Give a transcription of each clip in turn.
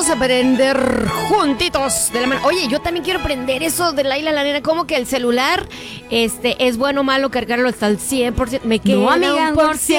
vamos a aprender juntitos de la mano. Oye, yo también quiero aprender eso de Laila la nena. ¿Cómo que el celular es bueno o malo cargarlo hasta el 100%? Me queda No, amiga,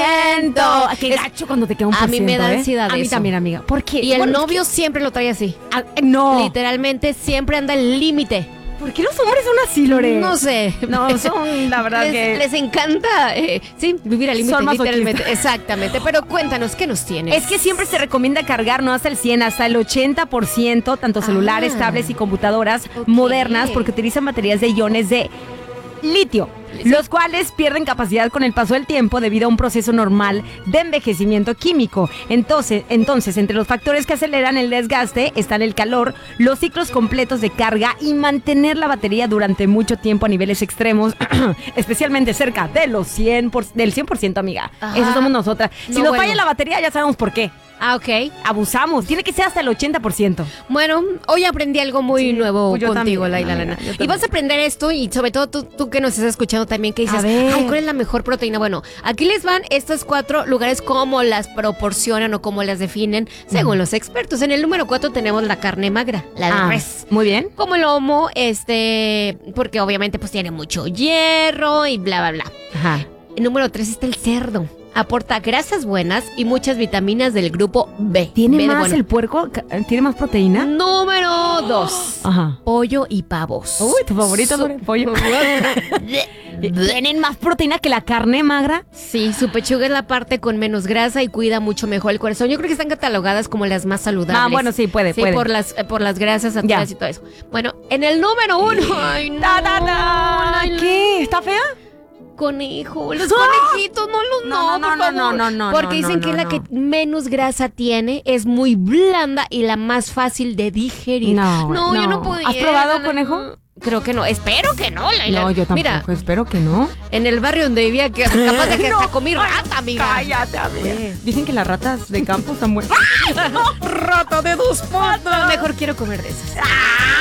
1%. Qué gacho cuando te queda un por A mí me da ciento, ansiedad A mí eso. también, amiga. ¿Por qué? Y el Bueno, novio siempre lo trae así. no. Literalmente siempre anda al límite. ¿Por qué los hombres son así, Lore? No sé. No, son, la verdad que... Les encanta, vivir al límite, Son masoquistas. literalmente. Exactamente. Pero cuéntanos, ¿qué nos tienes? Es que siempre se recomienda cargar no hasta el 100, hasta el 80%, tanto celulares, tablets y computadoras modernas, porque utilizan baterías de iones de litio, los cuales pierden capacidad con el paso del tiempo debido a un proceso normal de envejecimiento químico. Entonces, entre los factores que aceleran el desgaste están el calor, los ciclos completos de carga y mantener la batería durante mucho tiempo a niveles extremos, especialmente cerca de los del 100%, amiga. Ajá. Eso somos nosotras. Si No, nos bueno. falla la batería, ya sabemos por qué. Ok. Abusamos. Tiene que ser hasta el 80%. Bueno, hoy aprendí algo muy nuevo pues yo contigo, también, Laila amiga, Lana. yo Y también. vas a aprender esto y sobre todo tú que nos estás escuchando también que dices, A ver. ay, ¿cuál es la mejor proteína? Bueno, aquí les van estos 4 lugares, cómo las proporcionan o cómo las definen según los expertos. En el número 4 tenemos la carne magra, la de res. Muy bien. Como el lomo, porque obviamente pues tiene mucho hierro y bla, bla, bla. Ajá. El número 3 está el cerdo. Aporta grasas buenas y muchas vitaminas del grupo B. ¿Tiene B de más bueno. el puerco? ¿Tiene más proteína? Número 2. Ajá. Pollo y pavos. Uy, tu favorito, Lore, pollo. ¿Tienen más proteína que la carne magra? Sí, su pechuga es la parte con menos grasa y cuida mucho mejor el corazón. Yo creo que están catalogadas como las más saludables. Ah, bueno, sí, puede. Por las grasas saturadas Ya. y todo eso. Bueno, en el número 1. Ay, no. ¿Qué? ¿Está fea? Conejo, los ¡Ah! conejitos, no los No, por favor. no, Porque dicen que es la que menos grasa tiene, es muy blanda y la más fácil de digerir. No, yo no podía. ¿Has probado conejo? Creo que no. Espero que no, Laila. No, yo tampoco. Mira, Espero que no. en el barrio donde vivía, que capaz de que hasta comí rata, amiga. Cállate, amiga. Dicen que las ratas de campo están buenas. Rata de 2 patas. Mejor quiero comer de esas.